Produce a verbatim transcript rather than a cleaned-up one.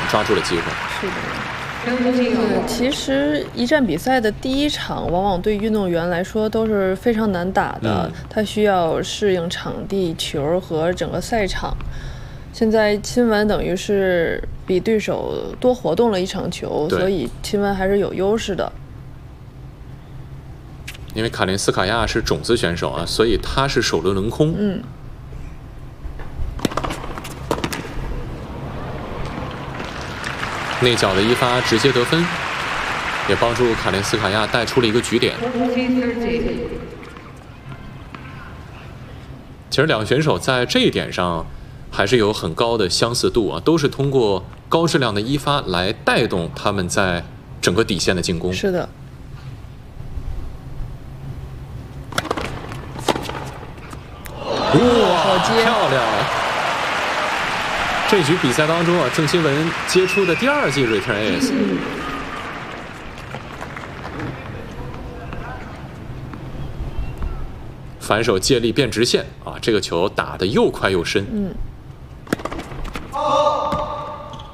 抓住了机会。 是的。嗯，其实一站比赛的第一场，往往对运动员来说都是非常难打的，嗯、他需要适应场地、球和整个赛场。现在亲文等于是比对手多活动了一场球，所以亲文还是有优势的。 因为卡林斯卡娅是种子选手啊，所以他是首轮轮空。 嗯。 内角的一发直接得分，也帮助卡林斯卡娅带出了一个局点。其实两个选手在这一点上还是有很高的相似度啊，都是通过高质量的一发来带动他们在整个底线的进攻。 是的。 哇，漂亮！这局比赛当中啊，郑钦文接出的第二记 return ace。反手借力变直线啊，这个球打得又快又深。 嗯。